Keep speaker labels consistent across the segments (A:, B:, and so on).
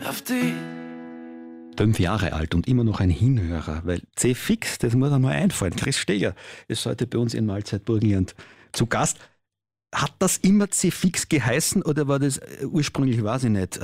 A: auf dich.
B: 5 Jahre alt und immer noch ein Hinhörer, weil C-Fix, das muss einmal einfallen. Chris Steger ist heute bei uns in Mahlzeit Burgenland zu Gast. Hat das immer C-Fix geheißen oder war das ursprünglich, weiß ich nicht,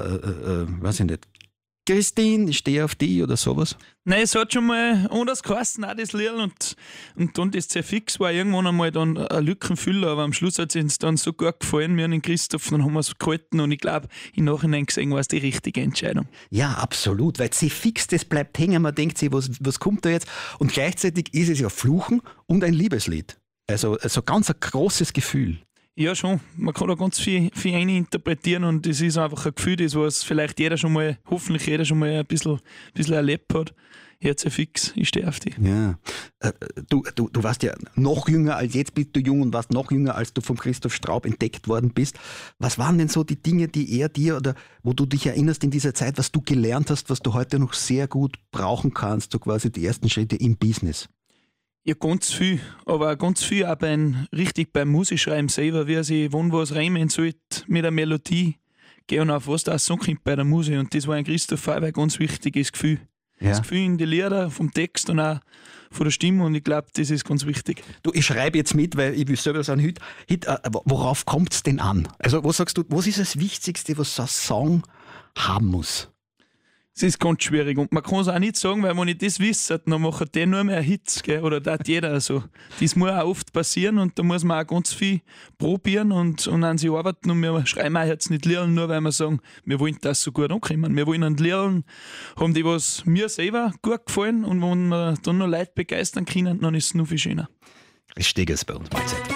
B: Christine, ich stehe auf die oder sowas?
A: Nein, es hat schon mal anders geheißen, auch das Lied. Und dann das C-Fix war irgendwann einmal dann ein Lückenfüller, aber am Schluss hat es uns dann so gut gefallen, mir und den Christoph, dann haben wir es gehalten und ich glaube, im Nachhinein gesehen war es die richtige Entscheidung.
B: Ja, absolut, weil C-Fix, das bleibt hängen, man denkt sich, was kommt da jetzt? Und gleichzeitig ist es ja Fluchen und ein Liebeslied. Also ganz ein großes Gefühl.
A: Ja, schon. Man kann da ganz viel rein interpretieren und es ist einfach ein Gefühl, das was vielleicht hoffentlich jeder schon mal ein bisschen erlebt hat. Jetzt fix, ich stehe auf dich.
B: Ja. Du warst ja noch jünger als jetzt, bist du jung und warst noch jünger, als du von Christoph Straub entdeckt worden bist. Was waren denn so die Dinge, die er dir oder wo du dich erinnerst in dieser Zeit, was du gelernt hast, was du heute noch sehr gut brauchen kannst, so quasi die ersten Schritte im Business?
A: Ja, ganz viel, aber auch ganz viel auch beim Musikschreiben selber, wie sich wann was reimen sollte mit der Melodie, gehen auf was da so kommt bei der Musik und das war ein Christoph Feuerwehr ganz wichtiges Gefühl. Ja. Das Gefühl in die Lieder, vom Text und auch von der Stimme und ich glaube, das ist ganz wichtig.
B: Du, ich schreibe jetzt mit, weil ich will selber sagen, worauf kommt es denn an? Also was sagst du, was ist das Wichtigste, was so ein Song haben muss?
A: Es ist ganz schwierig und man kann es auch nicht sagen, weil wenn ich das wisse, dann macht der nur mehr Hits, gell? Oder das jeder so. Das muss auch oft passieren und da muss man auch ganz viel probieren und an sich arbeiten und wir schreiben auch jetzt nicht Lieder, nur weil wir sagen, wir wollen das so gut ankommen. Wir wollen an Lieder haben, die was mir selber gut gefallen und wenn wir dann noch Leute begeistern können, dann ist es noch viel schöner.
B: Chris Steger ist bei uns Mahlzeit.